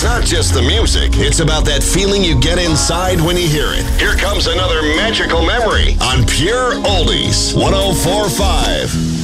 not just the music, it's about that feeling you get inside when you hear it. Here comes another magical memory on Pure Oldies 104.5.